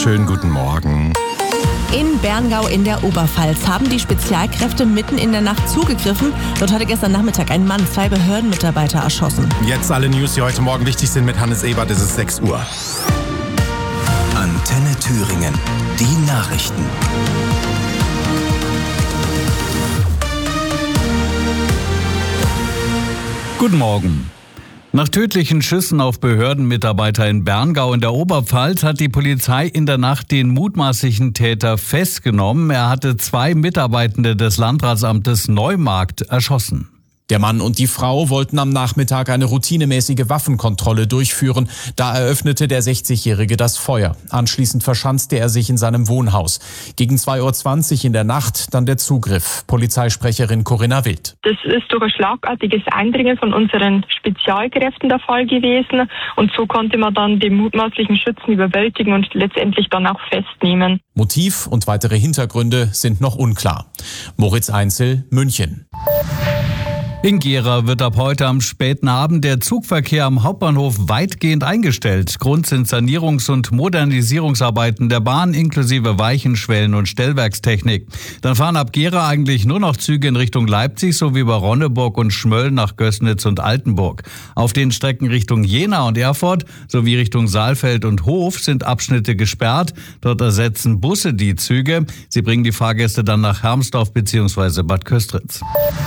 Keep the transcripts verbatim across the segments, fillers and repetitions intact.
Schönen guten Morgen. In Berngau in der Oberpfalz haben die Spezialkräfte mitten in der Nacht zugegriffen. Dort hatte gestern Nachmittag ein Mann zwei Behördenmitarbeiter erschossen. Jetzt alle News, die heute Morgen wichtig sind mit Hannes Ebert. Es ist sechs Uhr. Antenne Thüringen. Die Nachrichten. Guten Morgen. Nach tödlichen Schüssen auf Behördenmitarbeiter in Berngau in der Oberpfalz hat die Polizei in der Nacht den mutmaßlichen Täter festgenommen. Er hatte zwei Mitarbeitende des Landratsamtes Neumarkt erschossen. Der Mann und die Frau wollten am Nachmittag eine routinemäßige Waffenkontrolle durchführen. Da eröffnete der sechzigjährige das Feuer. Anschließend verschanzte er sich in seinem Wohnhaus. Gegen zwei Uhr zwanzig in der Nacht dann der Zugriff. Polizeisprecherin Corinna Wild. Das ist durch ein schlagartiges Eindringen von unseren Spezialkräften der Fall gewesen. Und so konnte man dann den mutmaßlichen Schützen überwältigen und letztendlich dann auch festnehmen. Motiv und weitere Hintergründe sind noch unklar. Moritz Einzel, München. In Gera wird ab heute am späten Abend der Zugverkehr am Hauptbahnhof weitgehend eingestellt. Grund sind Sanierungs- und Modernisierungsarbeiten der Bahn inklusive Weichenschwellen und Stellwerkstechnik. Dann fahren ab Gera eigentlich nur noch Züge in Richtung Leipzig sowie über Ronneburg und Schmölln nach Gößnitz und Altenburg. Auf den Strecken Richtung Jena und Erfurt sowie Richtung Saalfeld und Hof sind Abschnitte gesperrt. Dort ersetzen Busse die Züge. Sie bringen die Fahrgäste dann nach Hermsdorf bzw. Bad Köstritz.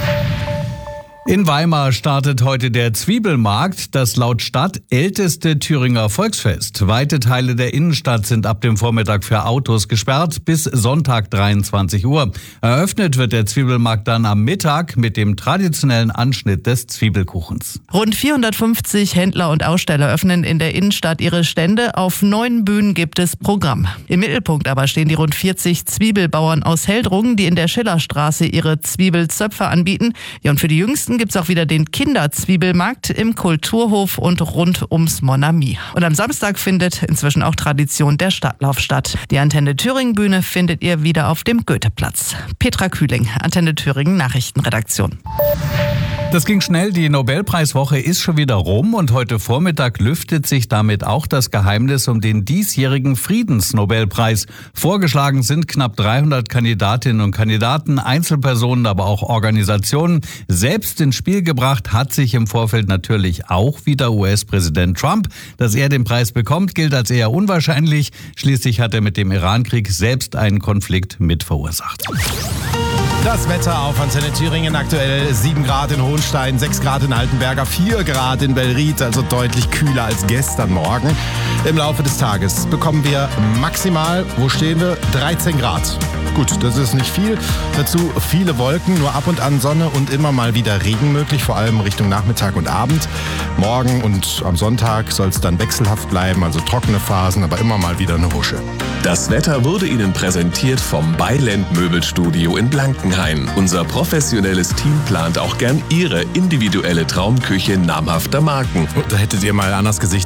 In Weimar startet heute der Zwiebelmarkt, das laut Stadt älteste Thüringer Volksfest. Weite Teile der Innenstadt sind ab dem Vormittag für Autos gesperrt bis Sonntag dreiundzwanzig Uhr. Eröffnet wird der Zwiebelmarkt dann am Mittag mit dem traditionellen Anschnitt des Zwiebelkuchens. Rund vierhundertfünfzig Händler und Aussteller öffnen in der Innenstadt ihre Stände. Auf neun Bühnen gibt es Programm. Im Mittelpunkt aber stehen die rund vierzig Zwiebelbauern aus Heldrungen, die in der Schillerstraße ihre Zwiebelzöpfe anbieten. Ja, und für die Jüngsten gibt es auch wieder den Kinderzwiebelmarkt im Kulturhof und rund ums Mon Ami. Und am Samstag findet inzwischen auch Tradition der Stadtlauf statt. Die Antenne Thüringen Bühne findet ihr wieder auf dem Goetheplatz. Petra Kühling, Antenne Thüringen Nachrichtenredaktion. Das ging schnell, die Nobelpreiswoche ist schon wieder rum und heute Vormittag lüftet sich damit auch das Geheimnis um den diesjährigen Friedensnobelpreis. Vorgeschlagen sind knapp dreihundert Kandidatinnen und Kandidaten, Einzelpersonen, aber auch Organisationen. Selbst ins Spiel gebracht hat sich im Vorfeld natürlich auch wieder U S-Präsident Trump. Dass er den Preis bekommt, gilt als eher unwahrscheinlich. Schließlich hat er mit dem Irankrieg selbst einen Konflikt mit verursacht. Das Wetter auf Antenne Thüringen, aktuell sieben Grad in Hohenstein, sechs Grad in Altenberger, vier Grad in Bellried, also deutlich kühler als gestern Morgen. Im Laufe des Tages bekommen wir maximal, wo stehen wir, dreizehn Grad. Gut, das ist nicht viel. Dazu viele Wolken, nur ab und an Sonne und immer mal wieder Regen möglich, vor allem Richtung Nachmittag und Abend. Morgen und am Sonntag soll es dann wechselhaft bleiben, also trockene Phasen, aber immer mal wieder eine Husche. Das Wetter wurde Ihnen präsentiert vom Beiland Möbelstudio in Blankenhain. Unser professionelles Team plant auch gern Ihre individuelle Traumküche namhafter Marken. Da hättet ihr mal Annas Gesicht